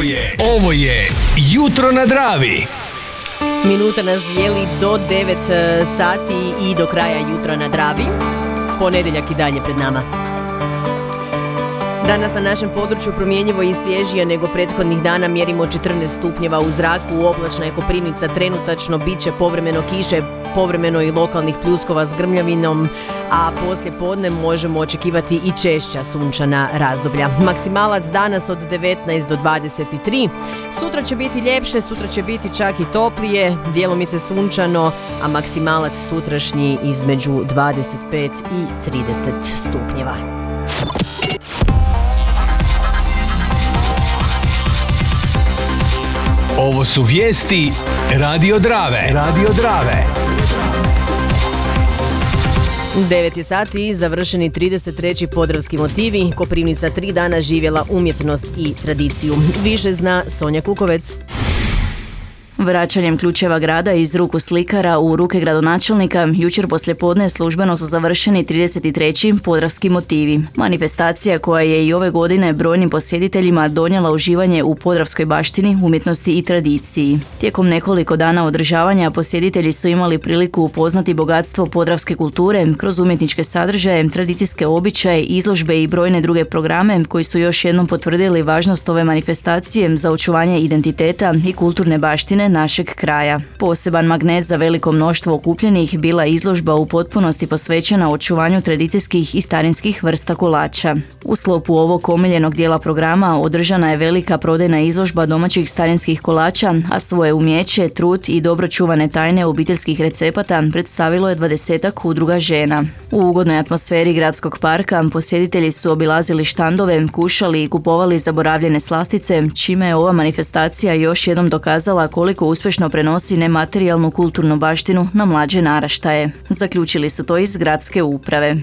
Ovo je Jutro na Dravi. Minuta nas dijeli do 9 sati i do kraja Jutra na Dravi. Ponedjeljak i dalje pred nama. Danas na našem području promjenjivo i svježije nego prethodnih dana, mjerimo 14 stupnjeva u zraku, oblačna je Koprivnica trenutačno, bit će povremeno kiše, povremeno i lokalnih pljuskova s grmljavinom, a poslije podne možemo očekivati i češća sunčana razdoblja. Maksimalac danas od 19 do 23, sutra će biti ljepše, sutra će biti čak i toplije, djelomice sunčano, a maksimalac sutrašnji između 25 i 30 stupnjeva. Ovo su vijesti Radio Drave. 9 je sati, završeni 33. Podravski motivi. Koprivnica 3 dana živjela umjetnost i tradiciju. Više zna Sonja Kukovec. Vraćanjem ključeva grada iz ruku slikara u ruke gradonačelnika, jučer poslijepodne službeno su završeni 33. Podravski motivi. Manifestacija koja je i ove godine brojnim posjetiteljima donijela uživanje u podravskoj baštini, umjetnosti i tradiciji. Tijekom nekoliko dana održavanja posjetitelji su imali priliku upoznati bogatstvo podravske kulture kroz umjetničke sadržaje, tradicijske običaje, izložbe i brojne druge programe koji su još jednom potvrdili važnost ove manifestacije za očuvanje identiteta i kulturne baštine našeg kraja. Poseban magnet za veliko mnoštvo okupljenih bila izložba u potpunosti posvećena očuvanju tradicijskih i starinskih vrsta kolača. U sklopu ovog omiljenog dijela programa održana je velika prodajna izložba domaćih starinskih kolača, a svoje umjeće, trud i dobro čuvane tajne obiteljskih recepata predstavilo je 20-ak udruga žena. U ugodnoj atmosferi gradskog parka posjetitelji su obilazili štandove, kušali i kupovali zaboravljene slastice, čime je ova manifestacija još jednom dokazala koliko uspješno prenosi nematerijalnu kulturnu baštinu na mlađe naraštaje. Zaključili su to iz gradske uprave.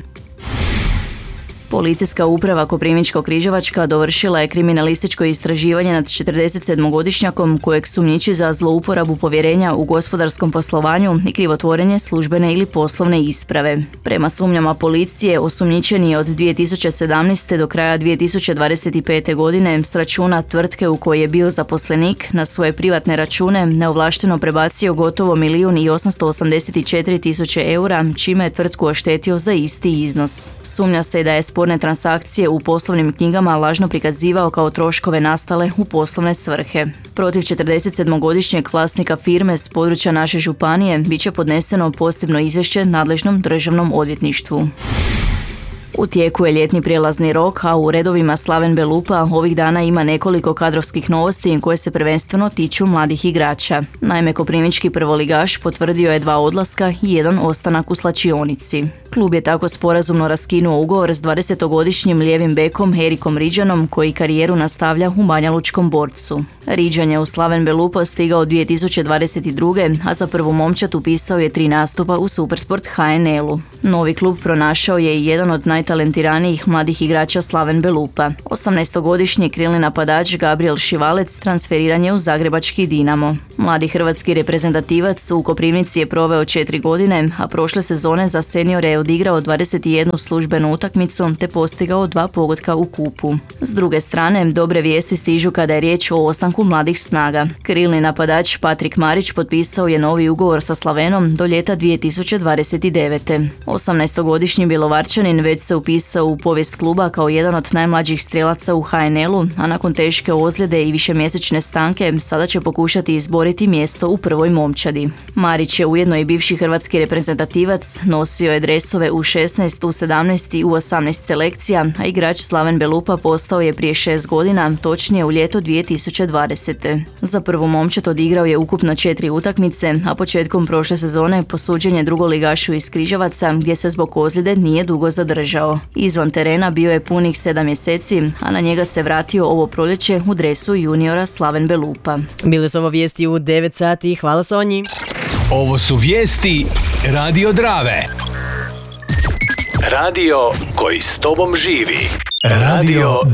Policijska uprava Koprivničko-križevačka dovršila je kriminalističko istraživanje nad 47-godišnjakom kojeg sumnjiči za zlouporabu povjerenja u gospodarskom poslovanju i krivotvorenje službene ili poslovne isprave. Prema sumnjama policije, osumnjičeni je od 2017. do kraja 2025. godine s računa tvrtke u kojoj je bio zaposlenik na svoje privatne račune neovlašteno prebacio gotovo 1.884.000 eura, čime je tvrtku oštetio za isti iznos. Sumnja se da je sporne transakcije u poslovnim knjigama lažno prikazivao kao troškove nastale u poslovne svrhe. Protiv 47-godišnjeg vlasnika firme s područja naše županije bit će podneseno posebno izvješće nadležnom državnom odvjetništvu. U tijeku je ljetni prijelazni rok, a u redovima Slaven Belupa ovih dana ima nekoliko kadrovskih novosti koje se prvenstveno tiču mladih igrača. Naime, koprivnički prvoligaš potvrdio je 2 odlaska i 1 ostanak u slačionici. Klub je tako sporazumno raskinuo ugovor s 20-godišnjim lijevim bekom Erikom Riđanom koji karijeru nastavlja u Banjalučkom Borcu. Riđan je u Slaven Belupa stigao 2022. a za prvu momčad upisao je 3 nastupa u Supersport HNL-u. Novi klub pronašao je i jedan od najtalentiranijih mladih igrača Slaven Belupa. 18-godišnji krilni napadač Gabriel Šivalec transferiran je u zagrebački Dinamo. Mladi hrvatski reprezentativac u Koprivnici je proveo 4 godine, a prošle sezone za seniore je odigrao 21 službenu utakmicu te postigao 2 pogotka u kupu. S druge strane, dobre vijesti stižu kada je riječ o ostanku mladih snaga. Krilni napadač Patrik Marić potpisao je novi ugovor sa Slavenom do ljeta 2029. 18-godišnji Bjelovarčanin već se upisao u povijest kluba kao jedan od najmlađih strijelaca u HNL-u, a nakon teške ozljede i višemjesečne stanke sada će pokušati izboriti mjesto u prvoj momčadi. Marić je ujedno i bivši hrvatski reprezentativac, nosio je dresove u 16, u 17 i u 18 selekcija, a igrač Slaven Belupa postao je prije 6 godina, točnije u ljeto 2020. Za prvu momčad odigrao je ukupno 4 utakmice, a početkom prošle sezone posuđen je drugoligašu iz Križevaca gdje se zbog ozljede nije dugo zadržao. Izvan terena bio je punih 7 mjeseci, a na njega se vratio ovo proljeće u dresu juniora Slaven Belupa. Bile su ovo vijesti u 9 sati. Hvala Sonji. Ovo su vijesti Radio Drave. Radio koji s tobom živi. Radio